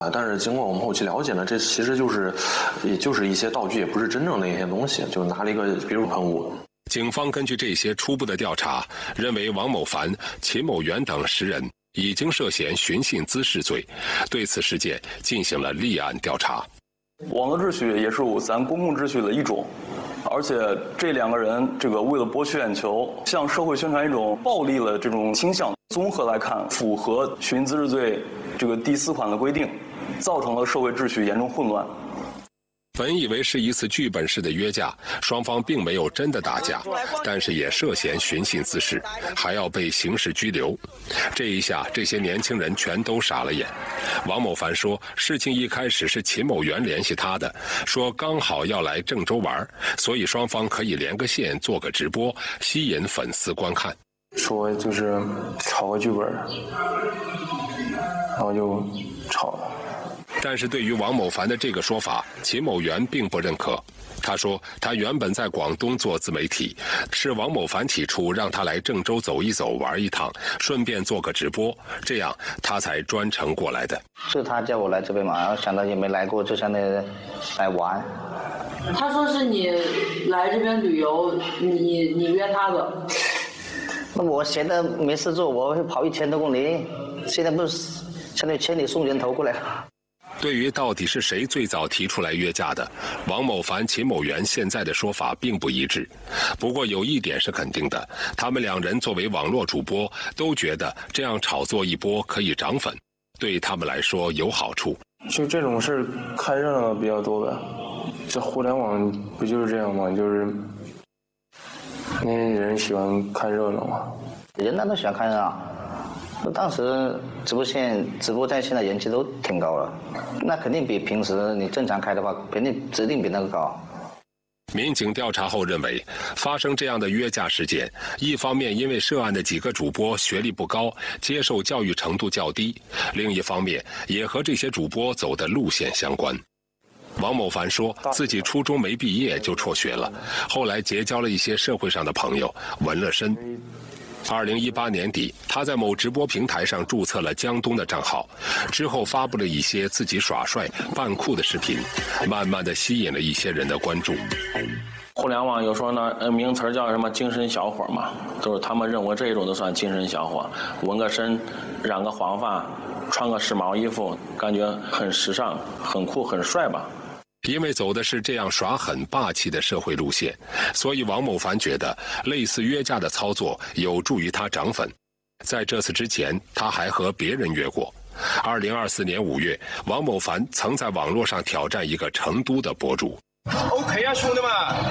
但是经过我们后期了解呢，这其实也就是一些道具，也不是真正的一些东西，就拿了一个笔入喷雾。 警方根据这些初步的调查，认为王某凡、秦某元等10人已经涉嫌寻衅滋事罪，对此事件进行了立案调查。 网络秩序也是咱公共秩序的一种，而且这2个人为了博取眼球，向社会宣传一种暴力的这种倾向，综合来看，符合寻衅滋事罪第4款的规定，造成了社会秩序严重混乱。 本以为是一次剧本式的约架，双方并没有真的打架，但是也涉嫌寻衅滋事，还要被刑事拘留。这一下，这些年轻人全都傻了眼。王某凡说，事情一开始是秦某元联系他的，说刚好要来郑州玩，所以双方可以连个线做个直播，吸引粉丝观看。 说就是炒个剧本，然后就炒了。 但是对于王某凡的这个说法，秦某元并不认可。他说，他原本在广东做自媒体，是王某凡提出让他来郑州走一走、玩一趟，顺便做个直播，这样他才专程过来的。 是他叫我来这边嘛，然后想到也没来过，就相当于来玩。 他说是你来这边旅游，你约他的。 那我闲的没事做，我会跑1000多公里，现在不是相当于千里送人头过来了。 对于到底是谁最早提出来约架的，王某凡、秦某元现在的说法并不一致。不过有一点是肯定的，他们2人作为网络主播，都觉得这样炒作一波可以涨粉，对他们来说有好处。 就这种事看热闹的比较多呗，这互联网不就是这样吗？就是那些人喜欢看热闹嘛。 人都喜欢看热闹。当时直播在线的人气都挺高了，那肯定比平时你正常开的话，指定比那个高。 民警调查后认为，发生这样的约架事件，一方面因为涉案的几个主播学历不高，接受教育程度较低，另一方面也和这些主播走的路线相关。王某凡说自己初中没毕业就辍学了，后来结交了一些社会上的朋友，纹了身。2018年底，他在某直播平台上注册了江东的账号，之后发布了一些自己耍帅扮酷的视频，慢慢的吸引了一些人的关注。 互联网有说呢，名词叫什么精神小伙嘛，就是他们认为这种都算精神小伙，纹个身，染个黄发，穿个时髦衣服，感觉很时尚、很酷、很帅吧。 因为走的是这样耍狠霸气的社会路线，所以王某凡觉得类似约架的操作有助于他涨粉。在这次之前，他还和别人约过。2024年5月，王某凡曾在网络上挑战一个成都的博主。 OK 啊，兄弟们，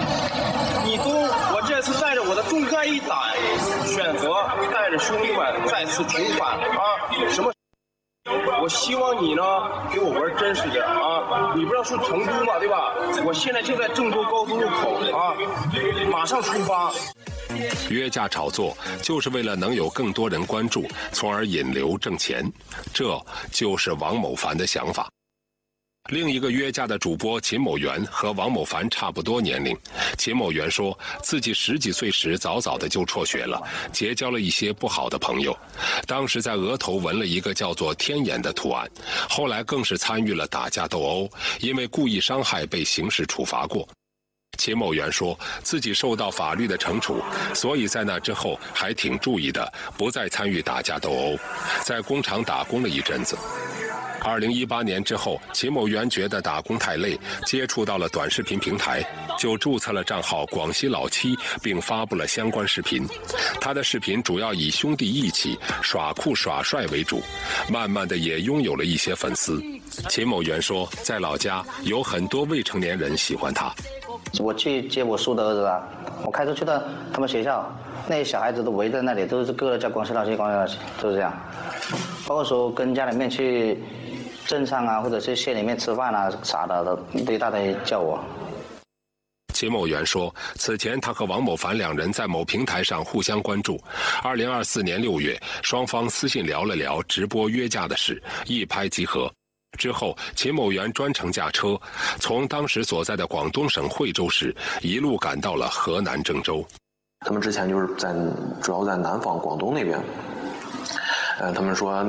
我这次带着我的中概一胆，选择带着兄弟们再次重返啊！什么？我希望你呢给我玩真实点啊！你不是要说成都嘛，对吧？我现在就在郑州高速路口啊，马上出发。 约架炒作就是为了能有更多人关注，从而引流挣钱，这就是王某凡的想法。另一个约架的主播秦某元和王某凡差不多年龄。秦某元说自己10几岁时早早的就辍学了，结交了一些不好的朋友，当时在额头纹了一个叫做天眼的图案，后来更是参与了打架斗殴，因为故意伤害被刑事处罚过。秦某元说自己受到法律的惩处，所以在那之后还挺注意的，不再参与打架斗殴，在工厂打工了一阵子。2018年之后，秦某元觉得打工太累，接触到了短视频平台，就注册了账号广西老七，并发布了相关视频。他的视频主要以兄弟义气、耍酷耍帅为主，慢慢的也拥有了一些粉丝。秦某元说，在老家有很多未成年人喜欢他。 我去接我叔的儿子啊，我开车去到他们学校，那些小孩子都围在那里，都是个个叫广西老七，广西老七，就是这样。包括说跟家里面去镇上啊，或者是县里面吃饭啊啥的，都一大堆叫我。 秦某元说，此前他和王某凡2人在某平台上互相关注。2024年6月，双方私信聊了聊直播约架的事，一拍即合。之后，秦某元专程驾车，从当时所在的广东省惠州市一路赶到了河南郑州。 他们之前就是主要在南方广东那边，他们说